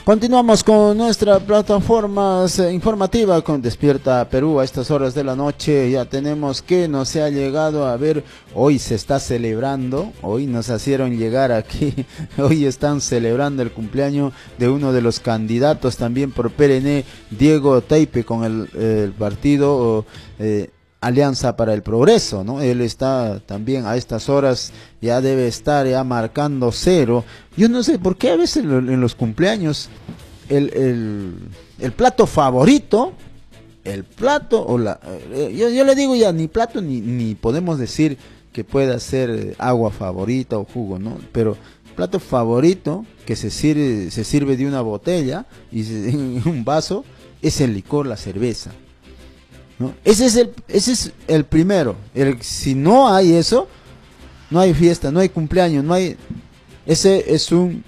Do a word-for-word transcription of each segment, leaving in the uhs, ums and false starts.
Continuamos con nuestra plataforma informativa con Despierta Perú a estas horas de la noche. Ya tenemos que nos se ha llegado a ver, hoy se está celebrando, hoy nos hicieron llegar aquí, hoy están celebrando el cumpleaños de uno de los candidatos también por P R N, Diego Teipe, con el, el partido eh, Alianza para el Progreso, ¿no? Él está también a estas horas, ya debe estar ya marcando cero. Yo no sé por qué a veces en los cumpleaños el, el, el plato favorito, el plato o la, yo, yo le digo ya ni plato ni, ni podemos decir que pueda ser agua favorita o jugo, ¿no? Pero plato favorito que se sirve, se sirve de una botella y se, en un vaso es el licor, la cerveza, ¿no? Ese es el, ese es el primero. El, si no hay eso, no hay fiesta, no hay cumpleaños, no hay. Ese es un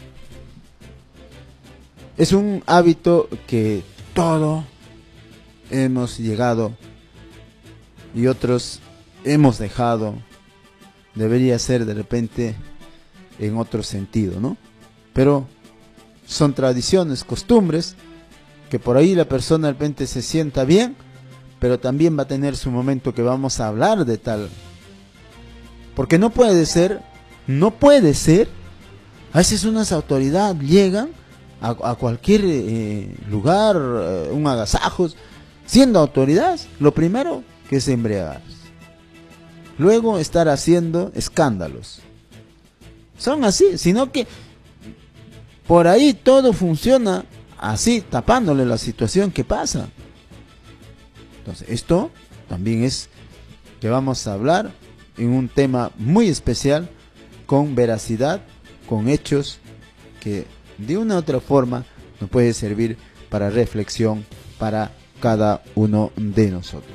es un hábito que todos hemos llegado y otros hemos dejado. Debería ser de repente en otro sentido, ¿no? Pero son tradiciones, costumbres que por ahí la persona de repente se sienta bien, pero también va a tener su momento que vamos a hablar de tal. Porque no puede ser, no puede ser, a veces unas autoridades llegan a, a cualquier eh, lugar, eh, un agasajo, siendo autoridades, lo primero que es embriagarse. Luego estar haciendo escándalos. Son así, sino que por ahí todo funciona así, tapándole la situación que pasa. Entonces, esto también es que vamos a hablar en un tema muy especial, con veracidad, con hechos, que de una u otra forma nos puede servir para reflexión para cada uno de nosotros.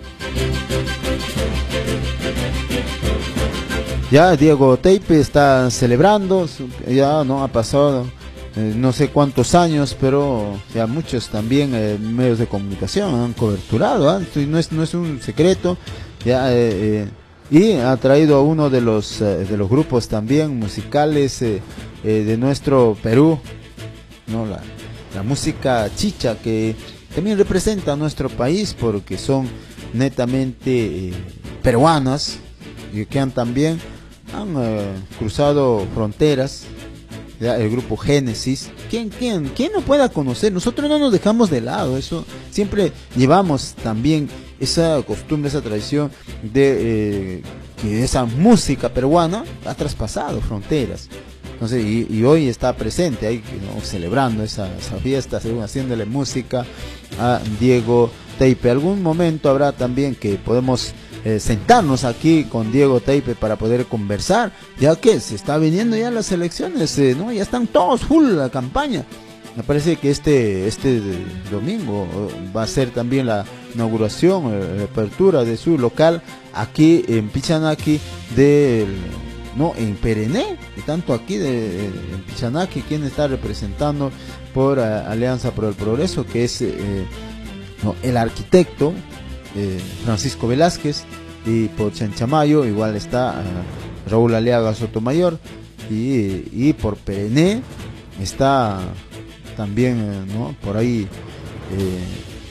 Ya Diego Teipe está celebrando, ya no ha pasado eh, no sé cuántos años, pero ya muchos también eh, medios de comunicación han coberturado, ¿eh? No es no es un secreto, ya eh, eh, y ha traído a uno de los eh, de los grupos también musicales eh, eh, de nuestro Perú, no la, la música chicha, que también representa a nuestro país porque son netamente eh, peruanas y que han también han eh, cruzado fronteras. Ya, el grupo Génesis, ¿quién, quién, quién no pueda conocer? Nosotros no nos dejamos de lado, eso siempre llevamos también esa costumbre, esa tradición de eh, que esa música peruana ha traspasado fronteras. Entonces, y, y hoy está presente ahí, ¿no? Celebrando esa, esa fiesta, haciéndole música a Diego Teipe. Algún momento habrá también que podemos Eh, sentarnos aquí con Diego Teipe para poder conversar, ya que se está viniendo ya las elecciones, eh, no, ya están todos full la campaña. Me parece que este este domingo va a ser también la inauguración, eh, la apertura de su local aquí en Pichanaki, del, no, en P R N, y tanto aquí de, en Pichanaki, quien está representando por uh, Alianza por el Progreso, que es eh, no, el arquitecto Eh, Francisco Velázquez, y por Chanchamayo igual está uh, Raúl Aliaga Sotomayor, y, y por P R N está también, eh, ¿no? Por ahí eh,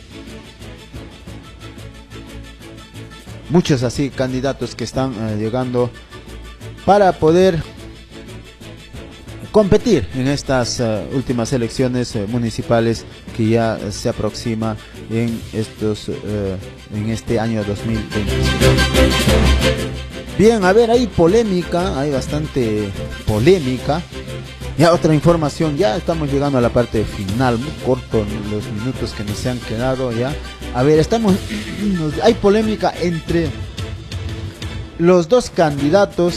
muchos así candidatos que están uh, llegando para poder competir en estas uh, últimas elecciones uh, municipales que ya uh, se aproxima en estos uh, en este año dos mil veinte. Bien, a ver, hay polémica, hay bastante polémica. Ya otra información, ya estamos llegando a la parte final, muy corto los minutos que nos han quedado ya. A ver, estamos hay polémica entre los dos candidatos